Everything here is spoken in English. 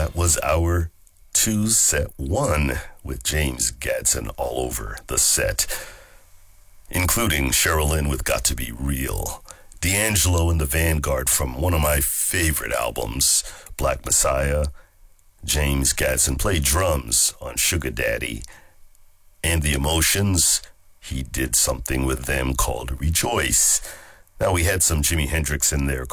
that was our two set one with James Gadson all over the set, including Cheryl Lynn with Got to Be Real, D'Angelo and the Vanguard from one of my favorite albums, Black Messiah. James Gadson played drums on Sugar Daddy, and the Emotions, he did something with them called Rejoice. Now we had some Jimi Hendrix in there